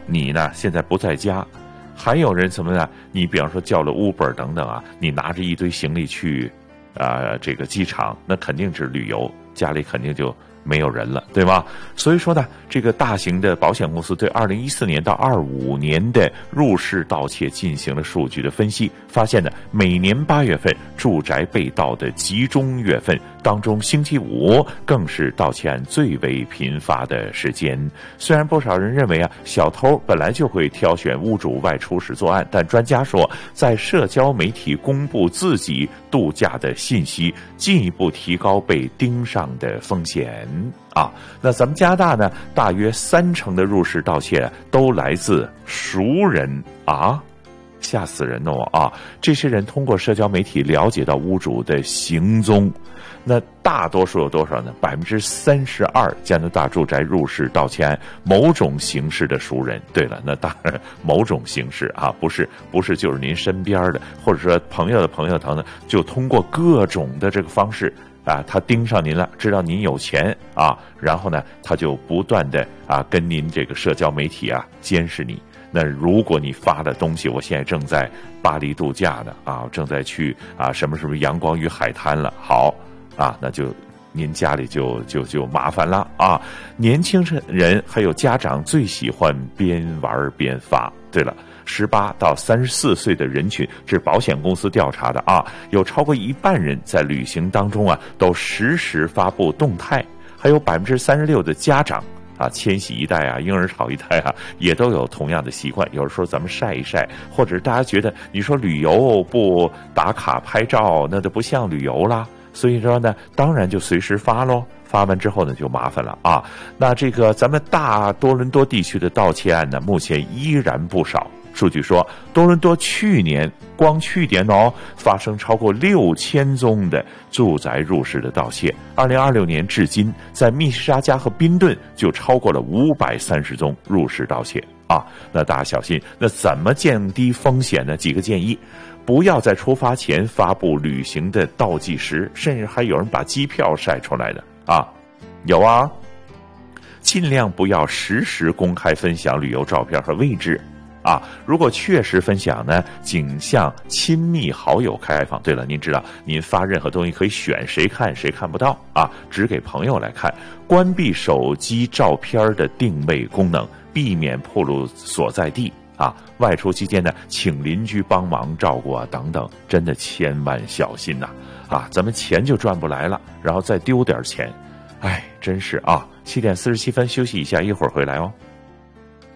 你呢现在不在家，还有人什么呢？你比方说叫了 Uber 等等啊，你拿着一堆行李去这个机场，那肯定是旅游，家里肯定就没有人了，对吧？所以说呢，这个大型的保险公司对2014年到25年的入室盗窃进行了数据的分析，发现呢，每年8月份住宅被盗的集中月份当中，星期五更是盗窃案最为频发的时间。虽然不少人认为啊，小偷本来就会挑选屋主外出时作案，但专家说，在社交媒体公布自己度假的信息，进一步提高被盯上的风险啊。那咱们加拿大呢，大约30%的入室盗窃都来自熟人啊。吓死人哦啊！这些人通过社交媒体了解到屋主的行踪，那大多数有多少呢？32%加拿大住宅入室盗窃案某种形式的熟人。对了，那当然某种形式啊，不是就是您身边的，或者说朋友的朋友等等，就通过各种的这个方式啊，他盯上您了，知道您有钱啊，然后呢，他就不断的啊跟您这个社交媒体啊监视你。那如果你发的东西，我现在正在巴黎度假的啊，正在去啊什么阳光与海滩了，好啊，那就您家里就麻烦了啊。年轻人还有家长最喜欢边玩边发。对了，18到34岁的人群，这是保险公司调查的啊，有超过一半人在旅行当中啊都实时发布动态，还有36%的家长啊，千禧一代啊，婴儿潮一代啊，也都有同样的习惯。有的时候咱们晒一晒，或者大家觉得你说旅游不打卡拍照，那就不像旅游啦。所以说呢，当然就随时发咯。发完之后呢，就麻烦了啊。那这个咱们大多伦多地区的盗窃案呢，目前依然不少。数据说，多伦多去年发生超过6000宗的住宅入室的盗窃。2026年至今，在密西沙加和宾顿就超过了530宗入室盗窃啊。那大家小心，那怎么降低风险呢？几个建议：不要在出发前发布旅行的倒计时，甚至还有人把机票晒出来的啊，有啊。尽量不要实时公开分享旅游照片和位置。啊，如果确实分享呢，仅向亲密好友开放。对了，您知道，您发任何东西可以选谁看谁看不到啊，只给朋友来看。关闭手机照片的定位功能，避免暴露所在地啊。外出期间呢，请邻居帮忙照顾啊，等等，真的千万小心呐！啊，咱们钱就赚不来了，然后再丢点钱，哎，真是啊。7点47分休息一下，一会儿回来哦。